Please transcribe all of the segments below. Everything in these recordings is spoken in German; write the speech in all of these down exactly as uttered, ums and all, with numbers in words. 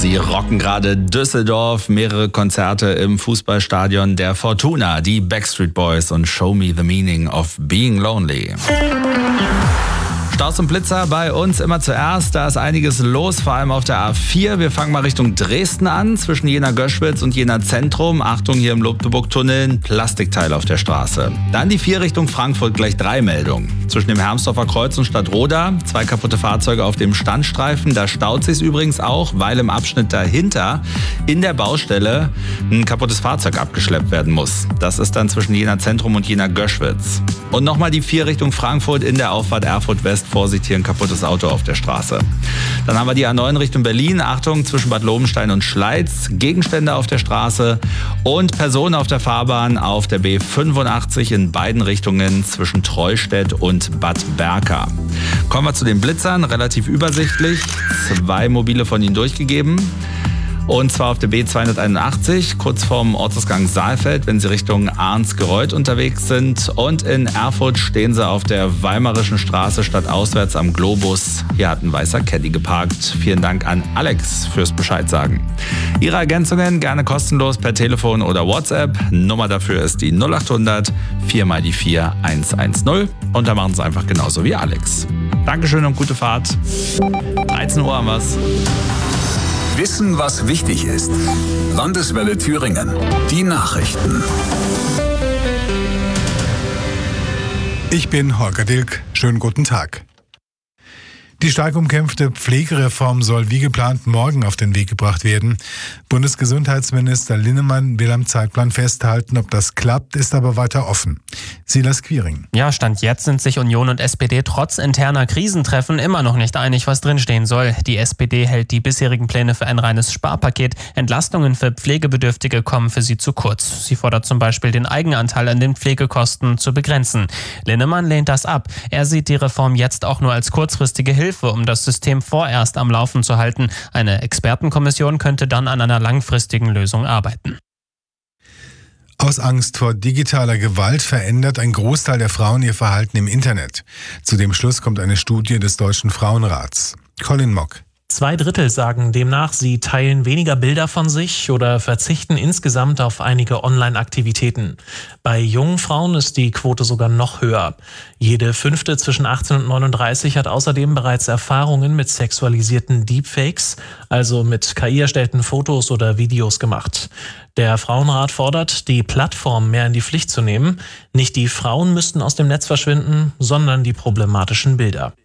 Sie rocken gerade Düsseldorf, mehrere Konzerte im Fußballstadion der Fortuna, die Backstreet Boys und Show Me the Meaning of Being Lonely. Staus und Blitzer bei uns immer zuerst. Da ist einiges los, vor allem auf der A vier. Wir fangen mal Richtung Dresden an, zwischen Jena-Göschwitz und Jena-Zentrum. Achtung, hier im Lobdeburg-Tunnel, ein Plastikteil auf der Straße. Dann die vier Richtung Frankfurt, gleich drei Meldungen. Zwischen dem Hermsdorfer Kreuz und Stadtroda, zwei kaputte Fahrzeuge auf dem Standstreifen. Da staut sich übrigens auch, weil im Abschnitt dahinter in der Baustelle ein kaputtes Fahrzeug abgeschleppt werden muss. Das ist dann zwischen Jena-Zentrum und Jena-Göschwitz. Und nochmal die vier Richtung Frankfurt in der Auffahrt Erfurt West. Vorsicht, hier ein kaputtes Auto auf der Straße. Dann haben wir die A neun Richtung Berlin. Achtung, zwischen Bad Lobenstein und Schleiz. Gegenstände auf der Straße und Personen auf der Fahrbahn auf der B fünfundachtzig in beiden Richtungen zwischen Treustedt und Bad Berka. Kommen wir zu den Blitzern. Relativ übersichtlich. Zwei mobile von Ihnen durchgegeben. Und zwar auf der B zweihunderteinundachtzig, kurz vorm Ortsausgang Saalfeld, wenn Sie Richtung Arnsgereuth unterwegs sind. Und in Erfurt stehen Sie auf der Weimarischen Straße stadtauswärts am Globus. Hier hat ein weißer Caddy geparkt. Vielen Dank an Alex fürs Bescheid sagen. Ihre Ergänzungen gerne kostenlos per Telefon oder WhatsApp. Nummer dafür ist die null achthundert vier mal die vier eins eins null. Und da machen Sie einfach genauso wie Alex. Dankeschön und gute Fahrt. dreizehn Uhr haben wir's. Wissen, was wichtig ist. Landeswelle Thüringen. Die Nachrichten. Ich bin Holger Dilk. Schönen guten Tag. Die stark umkämpfte Pflegereform soll wie geplant morgen auf den Weg gebracht werden. Bundesgesundheitsminister Linnemann will am Zeitplan festhalten. Ob das klappt, ist aber weiter offen. Silas Quiring. Ja, Stand jetzt sind sich Union und S P D trotz interner Krisentreffen immer noch nicht einig, was drinstehen soll. Die S P D hält die bisherigen Pläne für ein reines Sparpaket. Entlastungen für Pflegebedürftige kommen für sie zu kurz. Sie fordert zum Beispiel, den Eigenanteil an den Pflegekosten zu begrenzen. Linnemann lehnt das ab. Er sieht die Reform jetzt auch nur als kurzfristige Hilfe, um das System vorerst am Laufen zu halten. Eine Expertenkommission könnte dann an einer langfristigen Lösung arbeiten. Aus Angst vor digitaler Gewalt verändert ein Großteil der Frauen ihr Verhalten im Internet. Zu dem Schluss kommt eine Studie des Deutschen Frauenrats. Colin Mock. Zwei Drittel sagen demnach, sie teilen weniger Bilder von sich oder verzichten insgesamt auf einige Online-Aktivitäten. Bei jungen Frauen ist die Quote sogar noch höher. Jede fünfte zwischen achtzehn und neununddreißig hat außerdem bereits Erfahrungen mit sexualisierten Deepfakes, also mit K I erstellten Fotos oder Videos gemacht. Der Frauenrat fordert, die Plattform mehr in die Pflicht zu nehmen. Nicht die Frauen müssten aus dem Netz verschwinden, sondern die problematischen Bilder.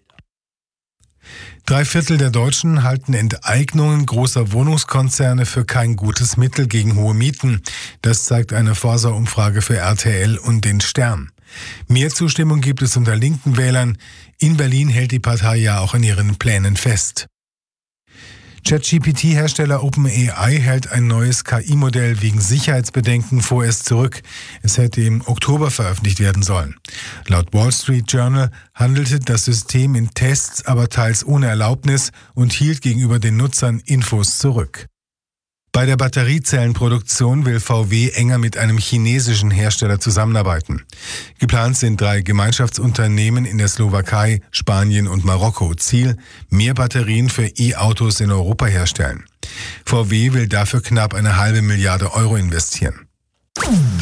Drei Viertel der Deutschen halten Enteignungen großer Wohnungskonzerne für kein gutes Mittel gegen hohe Mieten. Das zeigt eine Forsa-Umfrage für R T L und den Stern. Mehr Zustimmung gibt es unter linken Wählern. In Berlin hält die Partei ja auch an ihren Plänen fest. ChatGPT-Hersteller OpenAI hält ein neues K I-Modell wegen Sicherheitsbedenken vorerst zurück. Es hätte im Oktober veröffentlicht werden sollen. Laut Wall Street Journal handelte das System in Tests, aber teils ohne Erlaubnis und hielt gegenüber den Nutzern Infos zurück. Bei der Batteriezellenproduktion will V W enger mit einem chinesischen Hersteller zusammenarbeiten. Geplant sind drei Gemeinschaftsunternehmen in der Slowakei, Spanien und Marokko. Ziel: mehr Batterien für E-Autos in Europa herstellen. V W will dafür knapp eine halbe Milliarde Euro investieren.